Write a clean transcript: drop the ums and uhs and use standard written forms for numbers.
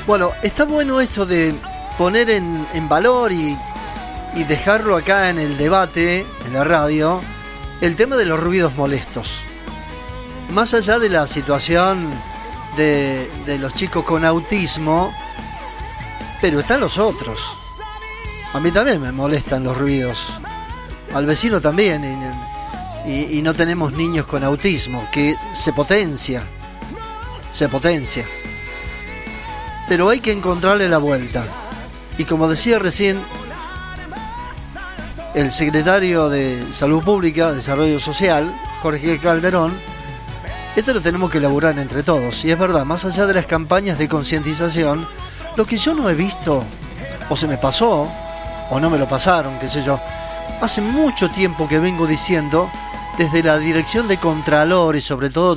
Bueno, está bueno esto de poner en valor y dejarlo acá en el debate, en la radio, el tema de los ruidos molestos. Más allá de la situación de los chicos con autismo, pero están los otros. A mí también me molestan los ruidos. Al vecino también. Y no tenemos niños con autismo, que se potencia. Pero hay que encontrarle la vuelta. Y como decía recién el secretario de Salud Pública, Desarrollo Social, Jorge Calderón, esto lo tenemos que elaborar entre todos. Y es verdad, más allá de las campañas de concientización, lo que yo no he visto, o se me pasó, o no me lo pasaron, qué sé yo, hace mucho tiempo que vengo diciendo, desde la Dirección de Contralor y sobre todo